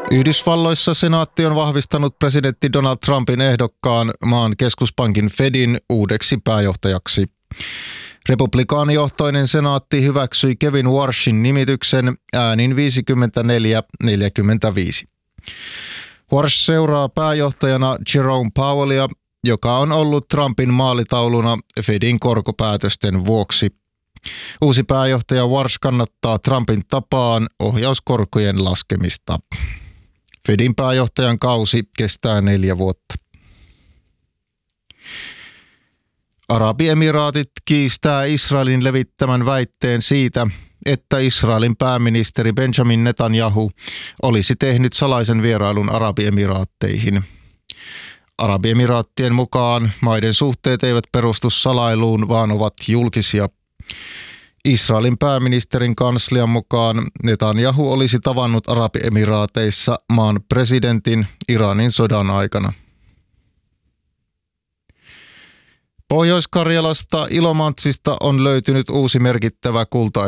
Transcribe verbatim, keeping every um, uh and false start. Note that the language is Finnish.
Yhdysvalloissa senaatti on vahvistanut presidentti Donald Trumpin ehdokkaan maan keskuspankin Fedin uudeksi pääjohtajaksi. Republikaanijohtoinen senaatti hyväksyi Kevin Warshin nimityksen äänin viisikymmentäneljä neljäkymmentäviisi. Warsh seuraa pääjohtajana Jerome Powellia, joka on ollut Trumpin maalitauluna Fedin korkopäätösten vuoksi. Uusi pääjohtaja Warsh kannattaa Trumpin tapaan ohjauskorkojen laskemista. Fedin pääjohtajan kausi kestää neljä vuotta. Arabiemiraatit kiistää Israelin levittämän väitteen siitä, että Israelin pääministeri Benjamin Netanyahu olisi tehnyt salaisen vierailun Arabiemiraatteihin. Arabiemiraattien mukaan maiden suhteet eivät perustu salailuun, vaan ovat julkisia. Israelin pääministerin kanslian mukaan Netanyahu olisi tavannut Arabiemiraateissa maan presidentin Iranin sodan aikana. Pohjois-Karjalasta Ilomantsista on löytynyt uusi merkittävä kulta